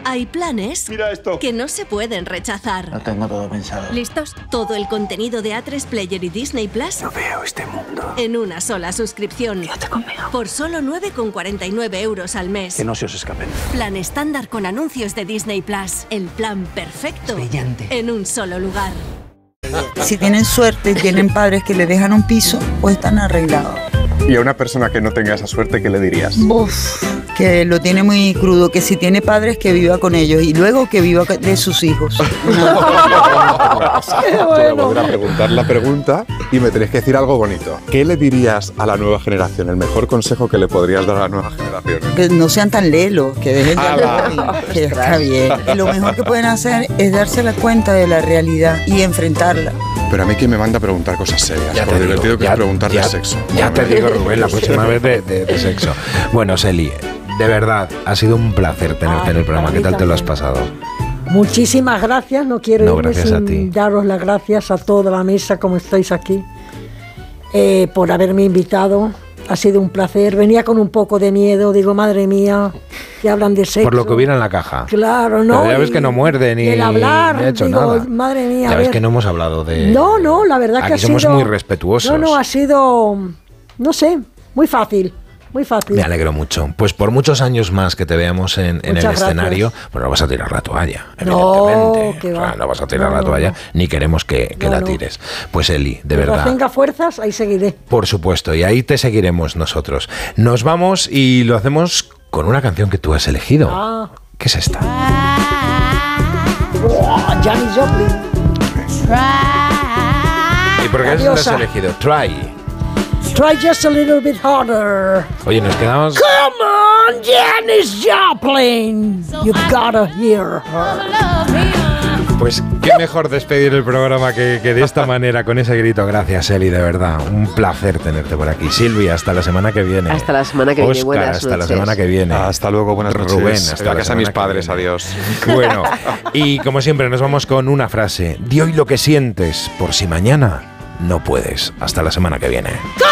Hay planes Mira esto. que no se pueden rechazar. Lo tengo todo pensado. ¿Listos? Todo el contenido de A3 Player y Disney Plus No veo este mundo. en una sola suscripción. Quédate conmigo. Por solo 9,49 € al mes. Que no se os escapen. Plan estándar con anuncios de Disney Plus. El plan perfecto. Brillante. En un solo lugar. Si tienen suerte y tienen padres que le dejan un piso, pues están arreglados. Y a una persona que no tenga esa suerte, ¿qué le dirías? Uf, que lo tiene muy crudo, que si tiene padres que viva con ellos y luego que viva de sus hijos. Te voy a volver a preguntar la pregunta y me tenéis que decir algo bonito. ¿Qué le dirías a la nueva generación? El mejor consejo que le podrías dar a la nueva generación. Que no sean tan lelos, que dejen de hablar, que está bien. Y lo mejor que pueden hacer es darse la cuenta de la realidad y enfrentarla. Pero a mí, ¿quién me manda a preguntar cosas serias? Ya Por te divertido digo, que es preguntar de sexo. Ya te digo, Rubén, la próxima vez de sexo. Bueno, Sely, de verdad, ha sido un placer tenerte en el programa. ¿Qué tal te lo has pasado? Muchísimas gracias, no quiero irme gracias a ti. sin daros las gracias a toda la mesa como estáis aquí por haberme invitado. Ha sido un placer. Venía con un poco de miedo, digo, madre mía, que hablan de sexo. Por lo que hubiera en la caja. Claro, ¿no? Pero ya ves que no muerde ni el hablar, ni ha hecho digo, nada. madre mía. Ya a ves ver. que no hemos hablado de... No, la verdad que Aquí ha sido... somos muy respetuosos. No, ha sido, no sé, muy fácil. Muy fácil. Me alegro mucho. Pues por muchos años más que te veamos en el escenario, pues no vas a tirar la toalla, evidentemente. qué va. No vas a tirar la toalla, ni queremos que la tires. Pues Eli, de verdad. Mientras tenga fuerzas, ahí seguiré. Por supuesto, y ahí te seguiremos nosotros. Nos vamos y lo hacemos con una canción que tú has elegido. ¿Qué es esta? Janis Joplin. ¿Y por qué la has elegido? Try. Try just a little bit harder. Oye, nos quedamos... Come on, Janis Joplin. You gotta hear her. Pues qué mejor despedir el programa que de esta manera, con ese grito. Gracias, Eli, de verdad. Un placer tenerte por aquí. Silvia, hasta la semana que viene. Hasta la semana que viene. Óscar, Buenas hasta noches. la semana que viene. Hasta luego, buenas noches. Rubén, hasta la casa de mis padres, adiós. Bueno, y como siempre nos vamos con una frase. Di hoy lo que sientes, por si mañana no puedes. Hasta la semana que viene.